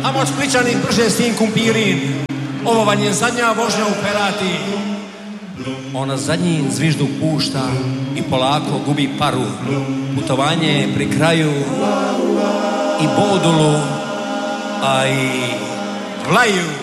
a moć Spličani brže s tim kumpirin. Ovo vam je zadnja vožnja u Ferati. Ona zadnji zvižduk pušta i polako gubi paru. Putovanje je pri kraju i bodulu, a i vlaju.